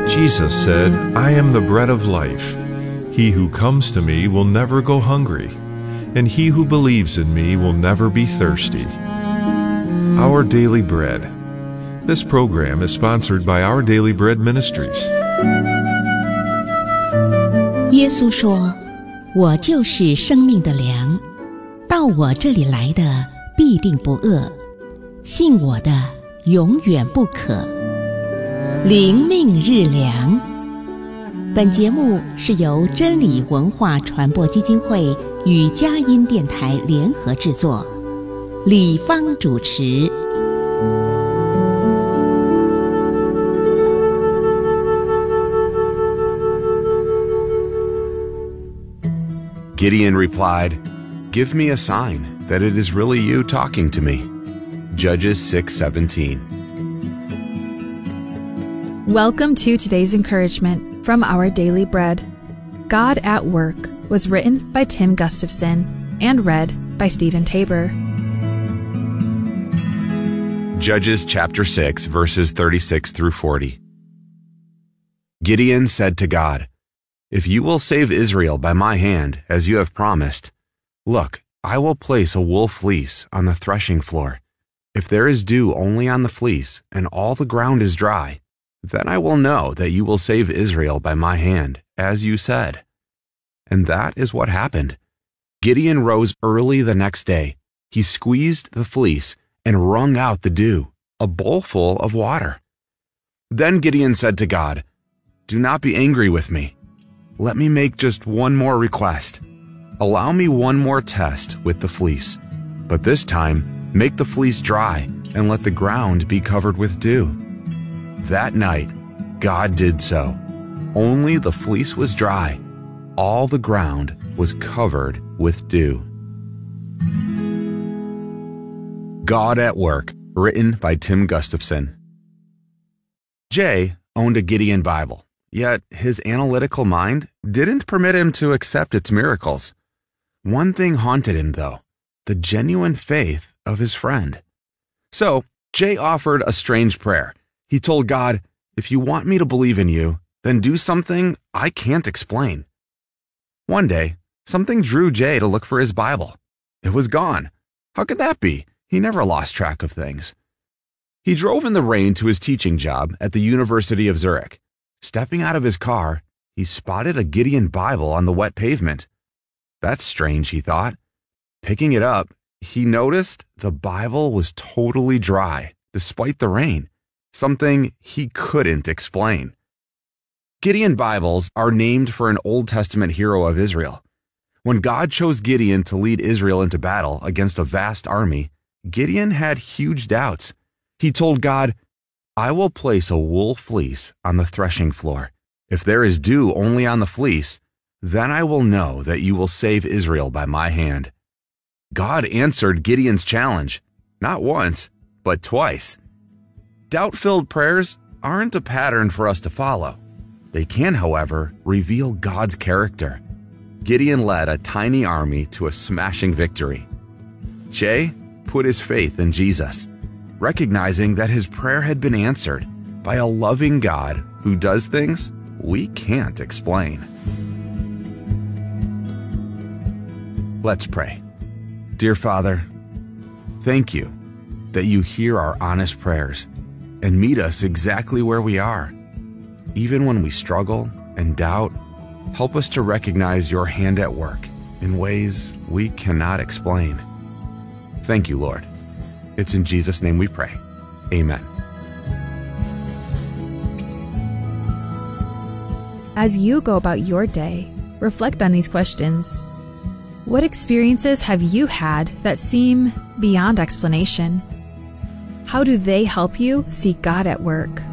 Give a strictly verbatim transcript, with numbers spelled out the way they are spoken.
Jesus said, "I am the bread of life. He who comes to me will never go hungry, and he who believes in me will never be thirsty." Our Daily Bread. This program is sponsored by Our Daily Bread Ministries. 耶稣说：“我就是生命的粮，到我这里来的必定不饿，信我的永远不渴。”灵命日粮。本节目是由真理文化传播基金会与佳音电台联合制作，李芳主持。 Gideon replied, "Give me a sign that it is really you talking to me." Judges six seventeen. Welcome to today's encouragement from Our Daily Bread. God at Work was written by Tim Gustafson and read by Stephen Tabor. Judges chapter six, verses thirty-six through forty. Gideon said to God, "If you will save Israel by my hand, as you have promised, look, I will place a wool fleece on the threshing floor. If there is dew only on the fleece, and all the ground is dry, then I will know that you will save Israel by my hand, as you said." And that is what happened. Gideon rose early the next day. He squeezed the fleece and wrung out the dew, a bowlful of water. Then Gideon said to God, "Do not be angry with me. Let me make just one more request. Allow me one more test with the fleece, but this time make the fleece dry and let the ground be covered with dew." That night, God did so. Only the fleece was dry. All the ground was covered with dew. God at Work, written by Tim Gustafson. Jay owned a Gideon Bible, yet his analytical mind didn't permit him to accept its miracles. One thing haunted him, though, the genuine faith of his friend. So, Jay offered a strange prayer. He told God, "If you want me to believe in you, then do something I can't explain." One day, something drew Jay to look for his Bible. It was gone. How could that be? He never lost track of things. He drove in the rain to his teaching job at the University of Zurich. Stepping out of his car, he spotted a Gideon Bible on the wet pavement. That's strange, he thought. Picking it up, he noticed the Bible was totally dry, despite the rain. Something he couldn't explain. Gideon Bibles are named for an Old Testament hero of Israel. When God chose Gideon to lead Israel into battle against a vast army, Gideon had huge doubts. He told God, "I will place a wool fleece on the threshing floor. If there is dew only on the fleece, then I will know that you will save Israel by my hand." God answered Gideon's challenge, not once, but twice. Doubt-filled prayers aren't a pattern for us to follow. They can, however, reveal God's character. Gideon led a tiny army to a smashing victory. Jay put his faith in Jesus, recognizing that his prayer had been answered by a loving God who does things we can't explain. Let's pray. Dear Father, thank you that you hear our honest prayers and meet us exactly where we are. Even when we struggle and doubt, help us to recognize your hand at work in ways we cannot explain. Thank you, Lord. It's in Jesus' name we pray. Amen. As you go about your day, reflect on these questions. What experiences have you had that seem beyond explanation? How do they help you see God at work?